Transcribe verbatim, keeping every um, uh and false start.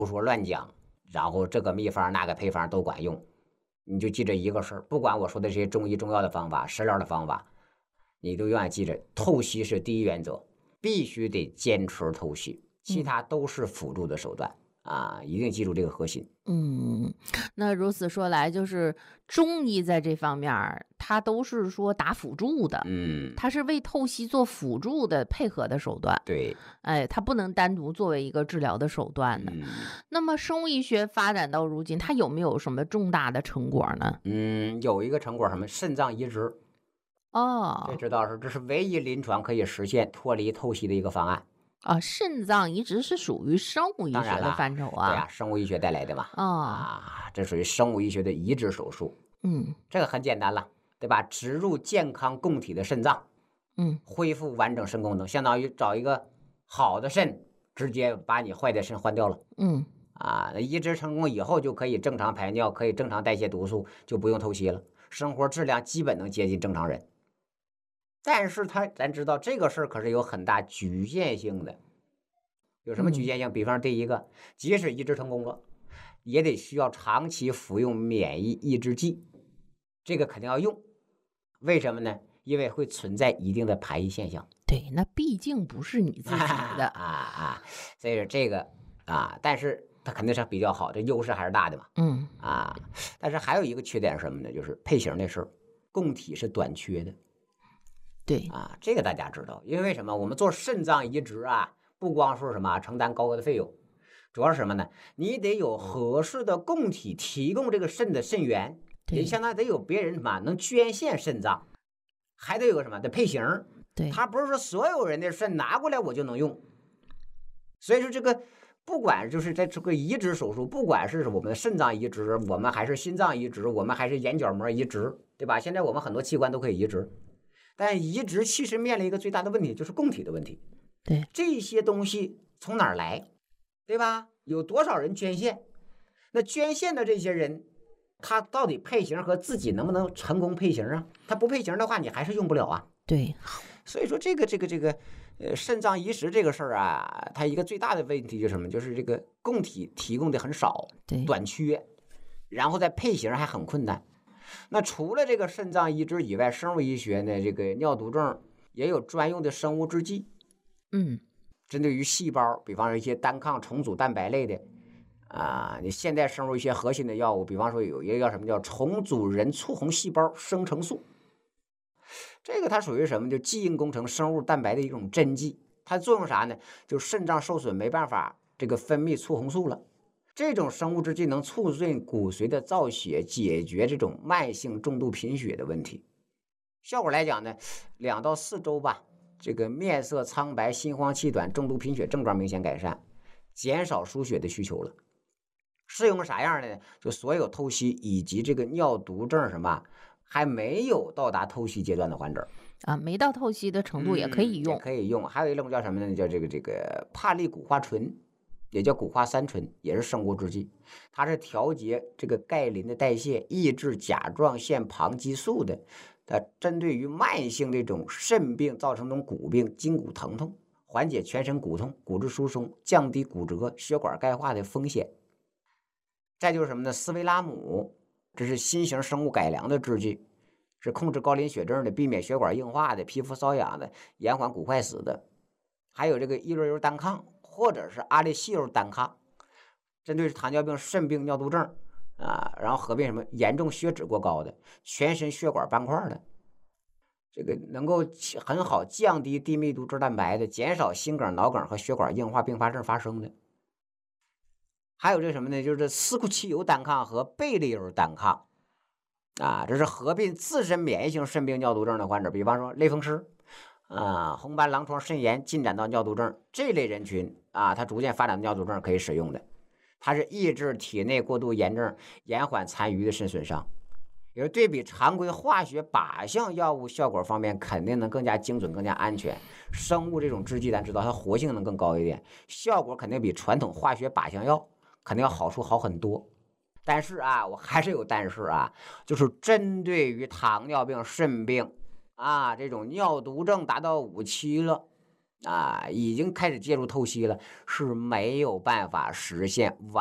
胡说乱讲，然后这个秘方那个配方都管用。你就记着一个事儿，不管我说的这些中医中药的方法、食疗的方法，你都永远记着，透析是第一原则，必须得坚持透析，其他都是辅助的手段。啊，一定记住这个核心。 嗯，那如此说来，就是中医在这方面儿，它都是说打辅助的， 嗯， 它是为透析做辅助的配合的手段。 对， 哎，它不能单独作为一个治疗的手段的。 嗯那么生物医学发展到如今，它有没有什么重大的成果呢？ 嗯，有一个成果什么肾脏移植，这哦， 知道是这是唯一临床可以实现脱离透析的一个方案。 啊，肾脏移植是属于生物医学的当然啦， 范畴啊。 对呀、生物医学带来的嘛。 哦， 啊，这属于生物医学的移植手术， 嗯这个很简单了，对吧？植入健康供体的肾脏， 嗯恢复完整肾功能，相当于找一个好的肾，直接把你坏的肾换掉了。 嗯啊，那移植成功以后就可以正常排尿，可以正常代谢毒素，就不用透析了，生活质量基本能接近正常人。但是他咱知道这个事儿可是有很大局限性的，有什么局限性？比方第一个，即使移植成功了，也得需要长期服用免疫抑制剂，这个肯定要用。为什么呢？因为会存在一定的排异现象。 对，那毕竟不是你自己的。 啊啊，所以说这个啊，但是它肯定是比较好，这优势还是大的嘛。 嗯啊，但是还有一个缺点是什么呢？就是配型的事儿，供体是短缺的。 对， 啊，这个大家知道，因为什么？我们做肾脏移植啊，不光说什么承担高额的费用，主要是什么呢？你得有合适的供体提供这个肾的肾源， 对也相当于得有别人什么能捐献肾脏，还得有个什么得配型。 对， 他不是说所有人的肾拿过来我就能用，所以说这个不管就是在这个移植手术，不管是我们的肾脏移植，我们还是心脏移植，我们还是眼角膜移植，对吧？现在我们很多器官都可以移植。但移植其实面临一个最大的问题，就是供体的问题。 对， 这些东西从哪儿来，对吧？有多少人捐献？那捐献的这些人，他到底配型和自己能不能成功配型啊？他不配型的话，你还是用不了啊。 对， 所以说这个这个这个，呃，肾脏移植这个事儿啊，它一个最大的问题就是什么？就是这个供体提供的很少， 对， 短缺，然后在配型还很困难。那除了这个肾脏移植以外，生物医学呢，这个尿毒症也有专用的生物制剂， 嗯针对于细胞，比方说一些单抗重组蛋白类的啊，你现代生物一些核心的药物，比方说有一个叫什么叫重组人促红细胞生成素，这个它属于什么？就基因工程生物蛋白的一种针剂，它作用啥呢？就肾脏受损没办法这个分泌促红素了。这种生物制剂能促进骨髓的造血，解决这种慢性重度贫血的问题。效果来讲呢，两到四周吧，这个面色苍白、心慌气短、重度贫血症状明显改善，减少输血的需求了。适用啥样的呢？就所有透析以及这个尿毒症什么还没有到达透析阶段的患者啊，没到透析的程度也可以用。 嗯、也可以用。还有一种叫什么呢？叫这个这个帕利谷花醇。也叫谷花三醇，也是生物制剂，它是调节这个钙磷的代谢，抑制甲状腺旁激素的。它针对于慢性这种肾病造成这种骨病、筋骨疼痛，缓解全身骨痛、骨质疏松，降低骨折、血管钙化的风险。再就是什么呢？斯维拉姆，这是新型生物改良的制剂，是控制高磷血症的，避免血管硬化的，皮肤瘙痒的，延缓骨坏死的。还有这个伊洛尤单抗。或者是阿利西欧单抗，针对糖尿病、肾病、尿毒症啊，然后合并什么严重血脂过高的、全身血管斑块的，这个能够很好降低低密度脂蛋白的，减少心梗、脑梗和血管硬化并发症发生的。还有这什么呢？就是斯库奇尤单抗和贝利欧单抗啊，这是合并自身免疫性肾病、尿毒症的患者，比方说类风湿。啊，红斑狼疮、肾炎进展到尿毒症这类人群啊，它逐渐发展的尿毒症可以使用的，它是抑制体内过度炎症，延缓残余的肾损伤。也是对比常规化学靶向药物效果方面，肯定能更加精准、更加安全。生物这种制剂咱知道它活性能更高一点，效果肯定比传统化学靶向药肯定要好处好很多。但是啊，我还是有但是啊，就是针对于糖尿病、肾病。啊，这种尿毒症达到五期了， 啊，已经开始介入透析了，是没有办法实现完。